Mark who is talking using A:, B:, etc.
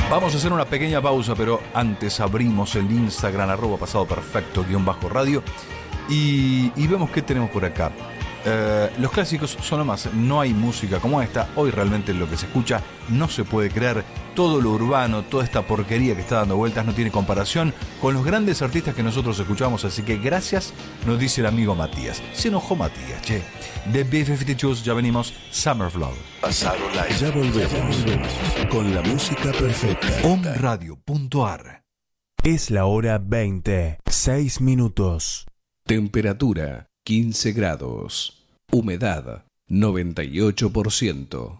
A: Vamos a hacer una pequeña pausa, pero antes abrimos el Instagram @pasadoperfecto_radio y vemos qué tenemos por acá. Los clásicos son lo más, no hay música como esta. Hoy realmente lo que se escucha no se puede creer. Todo lo urbano, toda esta porquería que está dando vueltas no tiene comparación con los grandes artistas que nosotros escuchamos. Así que gracias, nos dice el amigo Matías. Se enojó Matías, che. De B-52 ya venimos, Summer Flow.
B: Pasado Live. Ya volvemos con la música perfecta.
A: Omradio.ar.
C: Es la hora 20, 6 minutos.
D: Temperatura 15 grados. Humedad 98%.